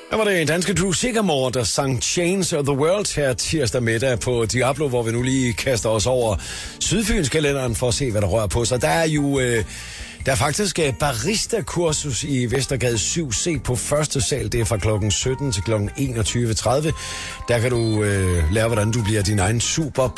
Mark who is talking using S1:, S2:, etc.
S1: Der var det danske Drew Sigamore, der sang Chains of the World her tirsdag middag på Diablo, hvor vi nu lige kaster os over Sydfynskalenderen for at se, hvad der rører på sig. Der er jo der er faktisk barista-kursus i Vestergade 7C på første sal. Det er fra klokken 17 til klokken 21.30. Der kan du lære, hvordan du bliver din egen super